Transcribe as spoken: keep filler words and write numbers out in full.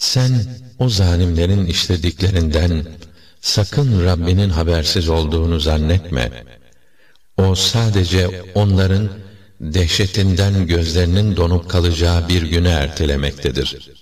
Sen o zalimlerin işlediklerinden sakın Rabbinin habersiz olduğunu zannetme. O sadece onların dehşetinden gözlerinin donup kalacağı bir güne ertelemektedir.